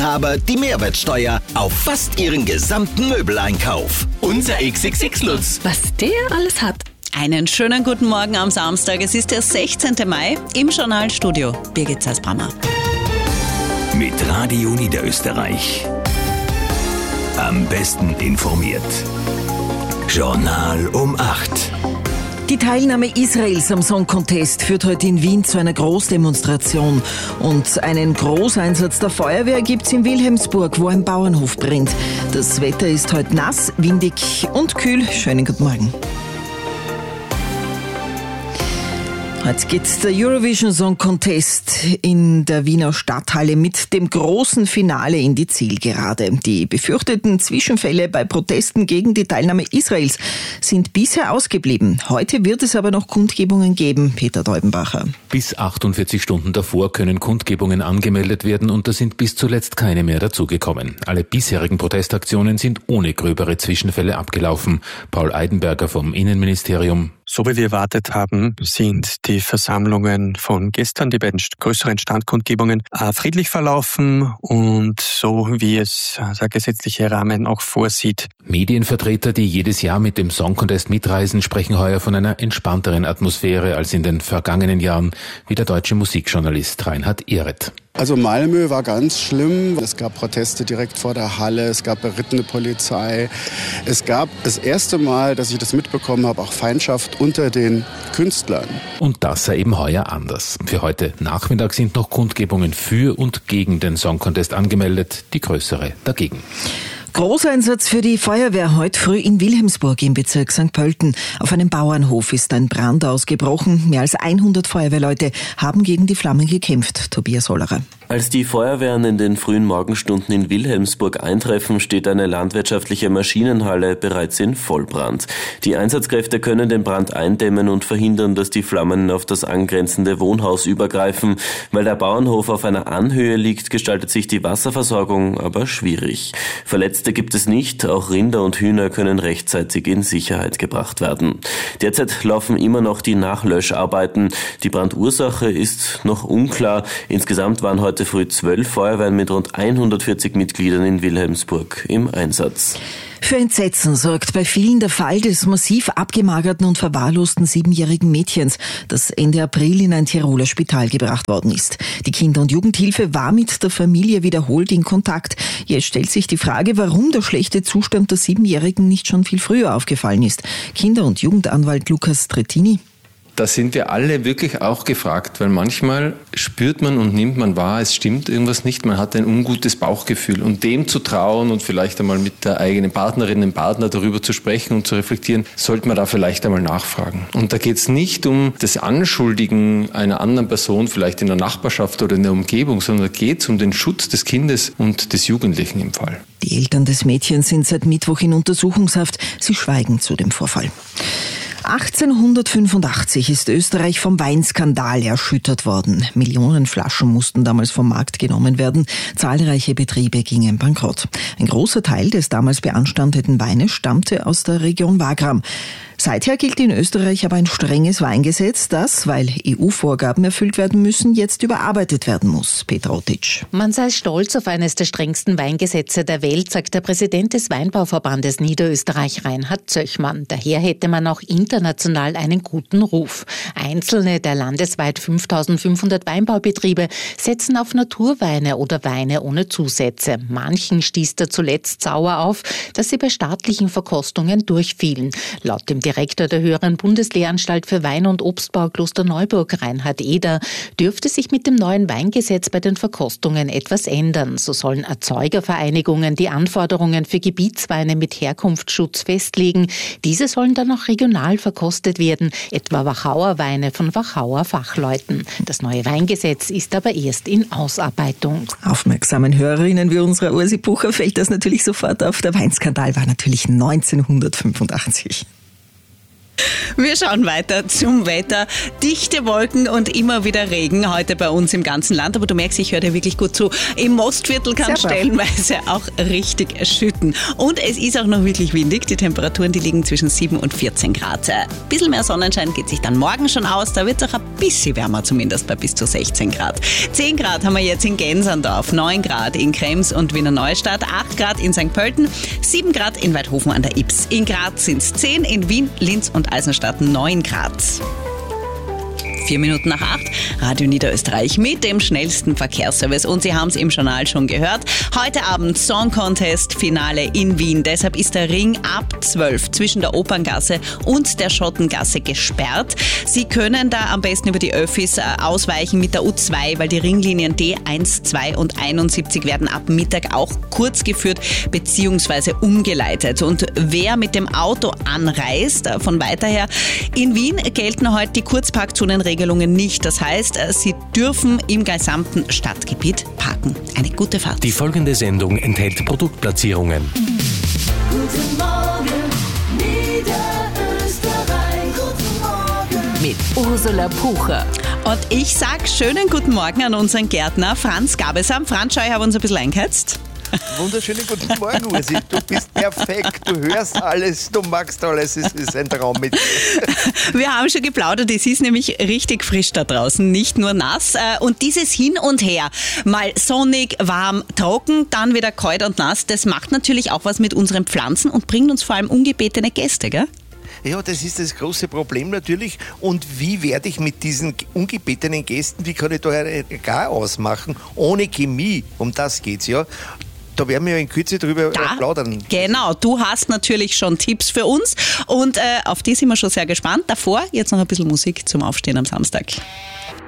aber die Mehrwertsteuer auf fast ihren gesamten Möbeleinkauf. Unser XXX-Lutz. Was der alles hat. Einen schönen guten Morgen am Samstag. Es ist der 16. Mai im Journalstudio. Birgit Zeisbrammer. Mit Radio Niederösterreich. Am besten informiert. Journal um 8. Die Teilnahme Israels am Song Contest führt heute in Wien zu einer Großdemonstration. Und einen Großeinsatz der Feuerwehr gibt's in Wilhelmsburg, wo ein Bauernhof brennt. Das Wetter ist heute nass, windig und kühl. Schönen guten Morgen. Heute geht der Eurovision Song Contest in der Wiener Stadthalle mit dem großen Finale in die Zielgerade. Die befürchteten Zwischenfälle bei Protesten gegen die Teilnahme Israels sind bisher ausgeblieben. Heute wird es aber noch Kundgebungen geben, Peter Deubenbacher. Bis 48 Stunden davor können Kundgebungen angemeldet werden und da sind bis zuletzt keine mehr dazugekommen. Alle bisherigen Protestaktionen sind ohne gröbere Zwischenfälle abgelaufen. Paul Eidenberger vom Innenministerium. So wie wir erwartet haben, sind die Versammlungen von gestern, die beiden größeren Standkundgebungen, friedlich verlaufen und so wie es der gesetzliche Rahmen auch vorsieht. Medienvertreter, die jedes Jahr mit dem Song Contest mitreisen, sprechen heuer von einer entspannteren Atmosphäre als in den vergangenen Jahren, wie der deutsche Musikjournalist Reinhard Ehret. Also Malmö war ganz schlimm. Es gab Proteste direkt vor der Halle, es gab berittene Polizei. Es gab das erste Mal, dass ich das mitbekommen habe, auch Feindschaft unter den Künstlern. Und das sei eben heuer anders. Für heute Nachmittag sind noch Kundgebungen für und gegen den Song Contest angemeldet, die größere dagegen. Großeinsatz für die Feuerwehr heute früh in Wilhelmsburg im Bezirk St. Pölten. Auf einem Bauernhof ist ein Brand ausgebrochen. Mehr als 100 Feuerwehrleute haben gegen die Flammen gekämpft. Tobias Hollerer. Als die Feuerwehren in den frühen Morgenstunden in Wilhelmsburg eintreffen, steht eine landwirtschaftliche Maschinenhalle bereits in Vollbrand. Die Einsatzkräfte können den Brand eindämmen und verhindern, dass die Flammen auf das angrenzende Wohnhaus übergreifen. Weil der Bauernhof auf einer Anhöhe liegt, gestaltet sich die Wasserversorgung aber schwierig. Verletzte gibt es nicht, auch Rinder und Hühner können rechtzeitig in Sicherheit gebracht werden. Derzeit laufen immer noch die Nachlöscharbeiten. Die Brandursache ist noch unklar. Insgesamt waren heute früh 12 Feuerwehren mit rund 140 Mitgliedern in Wilhelmsburg im Einsatz. Für Entsetzen sorgt bei vielen der Fall des massiv abgemagerten und verwahrlosten 7-jährigen Mädchens, das Ende April in ein Tiroler Spital gebracht worden ist. Die Kinder- und Jugendhilfe war mit der Familie wiederholt in Kontakt. Jetzt stellt sich die Frage, warum der schlechte Zustand der 7-Jährigen nicht schon viel früher aufgefallen ist. Kinder- und Jugendanwalt Lukas Trettini. Da sind wir alle wirklich auch gefragt, weil manchmal spürt man und nimmt man wahr, es stimmt irgendwas nicht, man hat ein ungutes Bauchgefühl und dem zu trauen und vielleicht einmal mit der eigenen Partnerin, dem Partner darüber zu sprechen und zu reflektieren, sollte man da vielleicht einmal nachfragen. Und da geht es nicht um das Anschuldigen einer anderen Person, vielleicht in der Nachbarschaft oder in der Umgebung, sondern da geht es um den Schutz des Kindes und des Jugendlichen im Fall. Die Eltern des Mädchens sind seit Mittwoch in Untersuchungshaft. Sie schweigen zu dem Vorfall. 1885 ist Österreich vom Weinskandal erschüttert worden. Millionen Flaschen mussten damals vom Markt genommen werden. Zahlreiche Betriebe gingen bankrott. Ein großer Teil des damals beanstandeten Weines stammte aus der Region Wagram. Seither gilt in Österreich aber ein strenges Weingesetz, das, weil EU-Vorgaben erfüllt werden müssen, jetzt überarbeitet werden muss. Petra Otic. Man sei stolz auf eines der strengsten Weingesetze der Welt, sagt der Präsident des Weinbauverbandes Niederösterreich, Reinhard Zöchmann. Daher hätte man auch international einen guten Ruf. Einzelne der landesweit 5.500 Weinbaubetriebe setzen auf Naturweine oder Weine ohne Zusätze. Manchen stieß da zuletzt sauer auf, dass sie bei staatlichen Verkostungen durchfielen. Laut dem Direktor der Höheren Bundeslehranstalt für Wein- und Obstbau Klosterneuburg, Reinhard Eder, dürfte sich mit dem neuen Weingesetz bei den Verkostungen etwas ändern. So sollen Erzeugervereinigungen die Anforderungen für Gebietsweine mit Herkunftsschutz festlegen. Diese sollen dann auch regional verkostet werden, etwa Wachauer Weine von Wachauer Fachleuten. Das neue Weingesetz ist aber erst in Ausarbeitung. Aufmerksamen Hörerinnen wie unserer Ursi Bucher fällt das natürlich sofort auf. Der Weinskandal war natürlich 1985. Wir schauen weiter zum Wetter. Dichte Wolken und immer wieder Regen heute bei uns im ganzen Land. Aber du merkst, ich höre dir wirklich gut zu. Im Mostviertel kann es stellenweise auch richtig schütten. Und es ist auch noch wirklich windig. Die Temperaturen, die liegen zwischen 7 und 14 Grad. Ein bisschen mehr Sonnenschein geht sich dann morgen schon aus. Da wird es auch ein bisschen wärmer, zumindest bei bis zu 16 Grad. 10 Grad haben wir jetzt in Genserndorf, 9 Grad in Krems und Wiener Neustadt, 8 Grad in St. Pölten, 7 Grad in Weidhofen an der Ybbs. In Graz sind es 10, in Wien, Linz und Eisenstadt 9 Grad. 4 Minuten nach 8, Radio Niederösterreich mit dem schnellsten Verkehrsservice. Und Sie haben es im Journal schon gehört. Heute Abend Song Contest Finale in Wien. Deshalb ist der Ring ab 12 zwischen der Operngasse und der Schottengasse gesperrt. Sie können da am besten über die Öffis ausweichen mit der U2, weil die Ringlinien D1, 2 und 71 werden ab Mittag auch kurz geführt bzw. umgeleitet. Und wer mit dem Auto anreist, von weiter her, in Wien gelten heute die Kurzparkzonenregelungen nicht. Das heißt, Sie dürfen im gesamten Stadtgebiet parken. Eine gute Fahrt. Die folgende Sendung enthält Produktplatzierungen. Guten Morgen, Niederösterreich. Guten Morgen. Mit Ursula Pucher. Und ich sage schönen guten Morgen an unseren Gärtner Franz Gabesam. Franz, schau, ich habe uns ein bisschen eingeheizt. Wunderschönen guten Morgen, Ursi. Du bist perfekt, du hörst alles, du magst alles, es ist ein Traum mit dir. Wir haben schon geplaudert, es ist nämlich richtig frisch da draußen, nicht nur nass. Und dieses Hin und Her, mal sonnig, warm, trocken, dann wieder kalt und nass, das macht natürlich auch was mit unseren Pflanzen und bringt uns vor allem ungebetene Gäste, gell? Ja, das ist das große Problem natürlich. Und wie werde ich mit diesen ungebetenen Gästen, wie kann ich da ein Chaos machen, ohne Chemie? Um das geht's ja. Da werden wir ja in Kürze drüber plaudern. Genau, du hast natürlich schon Tipps für uns und auf die sind wir schon sehr gespannt. Davor jetzt noch ein bisschen Musik zum Aufstehen am Samstag.